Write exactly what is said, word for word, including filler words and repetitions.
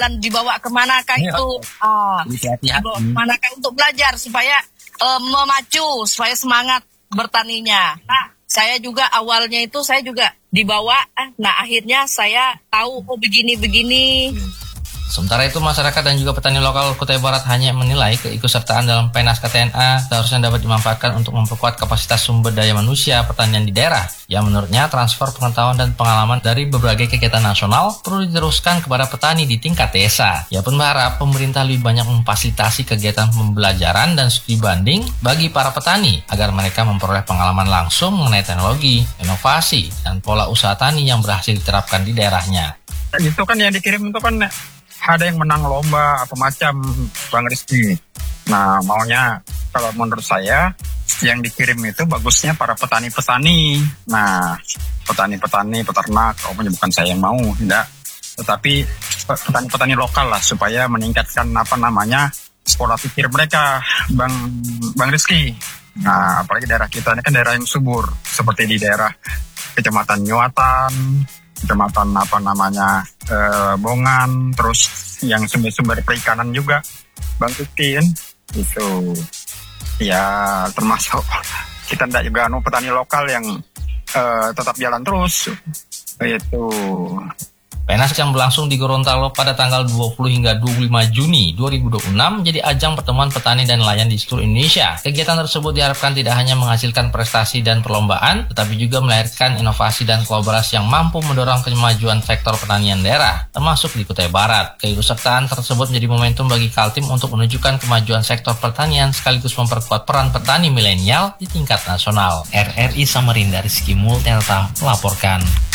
dan dibawa kemanakah Iya. itu ah, Hati-hati. dibawa kemanakah untuk belajar supaya eh, memacu, supaya semangat bertaninya. Nah, saya juga awalnya itu saya juga dibawa, eh, nah akhirnya saya tahu oh begini-begini. Sementara itu, masyarakat dan juga petani lokal Kutai Barat hanya menilai keikutsertaan dalam Penas K T N A seharusnya dapat dimanfaatkan untuk memperkuat kapasitas sumber daya manusia pertanian di daerah. Yang menurutnya, transfer pengetahuan dan pengalaman dari berbagai kegiatan nasional perlu diteruskan kepada petani di tingkat desa. Ia pun berharap pemerintah lebih banyak memfasilitasi kegiatan pembelajaran dan studi banding bagi para petani agar mereka memperoleh pengalaman langsung mengenai teknologi, inovasi, dan pola usaha tani yang berhasil diterapkan di daerahnya. Itu kan yang dikirim itu kan ada yang menang lomba apa macam, Bang Rizky. Nah, maunya kalau menurut saya yang dikirim itu bagusnya para petani-petani. Nah, petani-petani, peternak, oh, bukan saya yang mau, tidak. Tetapi petani-petani lokal lah supaya meningkatkan apa namanya pola pikir mereka, Bang Bang Rizky. Nah, apalagi daerah kita ini kan daerah yang subur, seperti di daerah Kecamatan Nyuatan, Kecamatan apa namanya eh, Bongan, terus yang sumber-sumber perikanan juga, Bang Rizky kan, itu ya termasuk kita tidak juga anu petani lokal yang eh, tetap jalan terus itu. Penas yang berlangsung di Gorontalo pada tanggal dua puluh hingga dua puluh lima Juni dua ribu dua puluh enam menjadi ajang pertemuan petani dan nelayan di seluruh Indonesia. Kegiatan tersebut diharapkan tidak hanya menghasilkan prestasi dan perlombaan, tetapi juga melahirkan inovasi dan kolaborasi yang mampu mendorong kemajuan sektor pertanian daerah, termasuk di Kutai Barat. Keikutsertaan tersebut menjadi momentum bagi Kaltim untuk menunjukkan kemajuan sektor pertanian sekaligus memperkuat peran petani milenial di tingkat nasional. R R I Samarinda, Rizky Multelta melaporkan.